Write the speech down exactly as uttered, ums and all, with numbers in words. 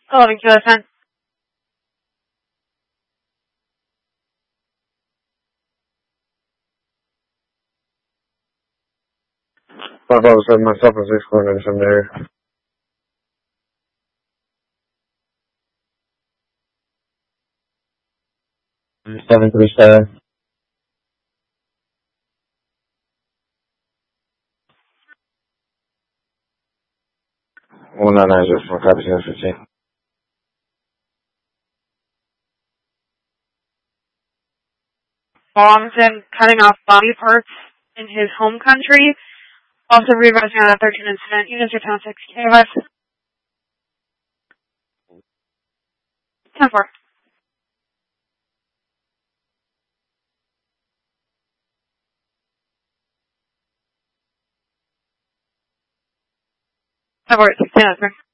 eleven Kilo ten. five oh seven myself and six coordinates from there. seven three seven. one nine nine zero four, copy zero fifteen. Bombs and cutting off body parts in his home country. Also revising on a thirteen incident. Units are ten six. K O S. ten four. ten four. sixteen.